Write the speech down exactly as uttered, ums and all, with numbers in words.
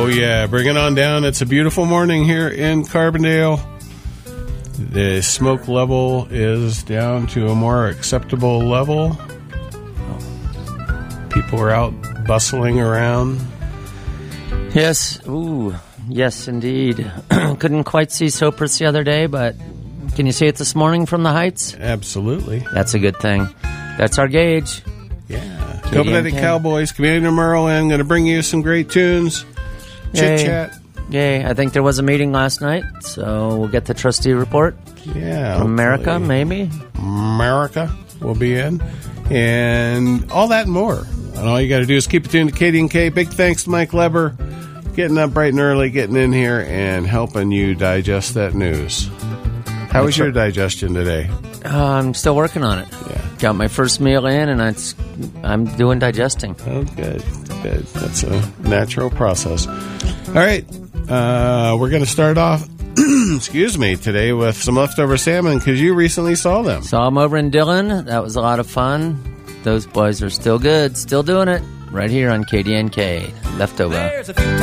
Oh, yeah. Bring it on down. It's a beautiful morning here in Carbondale. The smoke level is down to a more acceptable level. People are out bustling around. Yes. Ooh. Yes, indeed. Couldn't quite see Sopris the other day, but can you see it this morning from the heights? Absolutely. That's a good thing. That's our gauge. Yeah. Copenhagen Cowboys, Community of Merlin, going to bring you some great tunes. Chit chat. Yay. I think there was a meeting last night, so we'll get the trustee report. Yeah. From America, maybe. America will be in. And all that and more. And all you got to do is keep it tuned to K D and K. Big thanks to Mike Leber. Getting up bright and early, getting in here, and helping you digest that news. How was your digestion today? Uh, I'm still working on it. Yeah. Got my first meal in, and it's, I'm doing digesting. Oh, good. Good. That's a natural process. All right. Uh, we're going to start off, excuse me, today with some leftover salmon, because you recently saw them. Saw them over in Dillon. That was a lot of fun. Those boys are still good, still doing it. Right here on K D N K. Leftover.